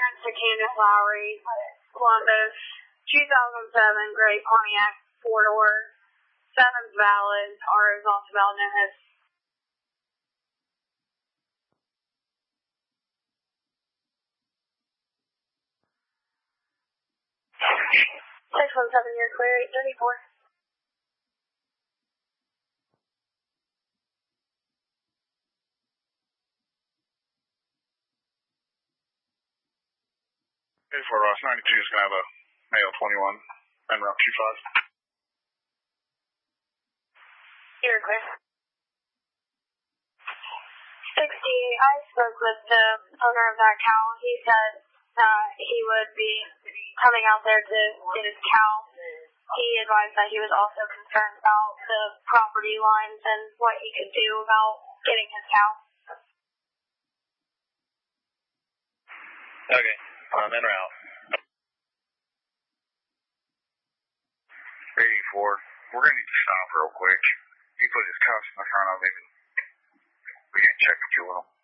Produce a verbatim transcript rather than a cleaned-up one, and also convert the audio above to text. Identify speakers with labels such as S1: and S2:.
S1: to Candace Lowry, Columbus, two thousand seven Great Pontiac four-door, seven's valid, R is also valid, and has six one seven, you're clear, eight thirty-four.
S2: eighty-four Ross, ninety-two is going to have a male twenty-one, and route two five.
S1: You're clear. sixty-eight, I spoke with the owner of that cow. He said uh, he would be coming out there to get his cow. He advised that he was also concerned about the property lines and what he could do about getting his cow.
S2: Okay, I'm en route. eighty-four, we're going to need to stop real quick. He put his cuffs in the front of him, and we didn't check him too well.